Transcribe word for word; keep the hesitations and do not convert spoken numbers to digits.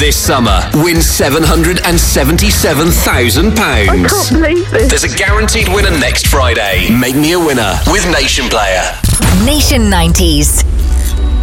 This summer, win seven hundred seventy-seven thousand pounds. I can't believe this. There's a guaranteed winner next Friday. Make me a winner with Nation Player. Nation nineties.